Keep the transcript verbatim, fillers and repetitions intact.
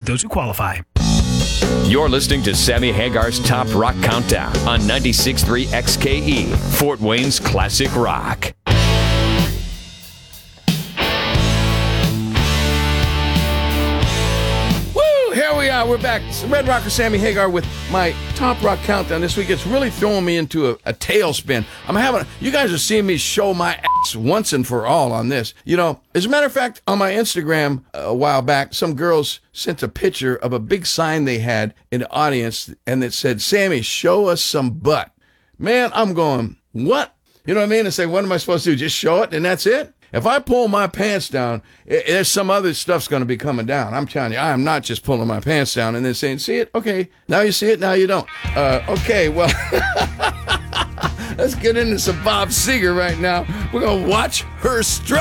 those who qualify. You're listening to Sammy Hagar's Top Rock Countdown on ninety-six point three X K E, Fort Wayne's Classic Rock. Woo! Here we are. We're back. It's Red Rocker Sammy Hagar with my Top Rock Countdown this week. It's really throwing me into a, a tailspin. I'm having. You guys are seeing me show my ass once and for all on this. You know, as a matter of fact, on my Instagram a while back, some girls sent a picture of a big sign they had in the audience, and it said, "Sammy, show us some butt." Man, I'm going, what? You know what I mean? And say, what am I supposed to do? Just show it and that's it? If I pull my pants down, it, there's some other stuff's going to be coming down. I'm telling you, I am not just pulling my pants down and then saying, see it? Okay, now you see it, now you don't. Uh, okay, well, let's get into some Bob Seger right now. We're going to watch her strut.